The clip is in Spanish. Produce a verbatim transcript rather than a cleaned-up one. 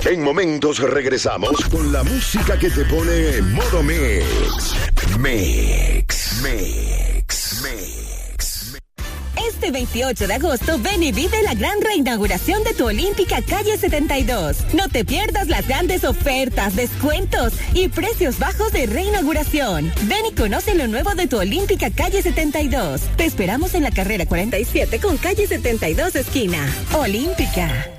En momentos regresamos con la música que te pone en modo mix. Mix, mix, mix. Este veintiocho de agosto, ven y vive la gran reinauguración de tu Olímpica Calle setenta y dos. No te pierdas las grandes ofertas, descuentos y precios bajos de reinauguración. Ven y conoce lo nuevo de tu Olímpica Calle setenta y dos. Te esperamos en la carrera cuarenta y siete con Calle setenta y dos esquina. Olímpica.